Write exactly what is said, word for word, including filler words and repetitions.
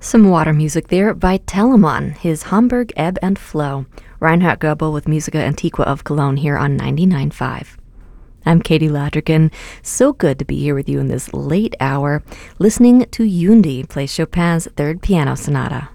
Some water music there by Telemann, his Hamburg Ebb and Flow. Reinhard Goebel with Musica Antiqua of Cologne here on ninety-nine point five. I'm Katie Ladrigan. So good to be here with you in this late hour, listening to Yundi play Chopin's Third Piano Sonata.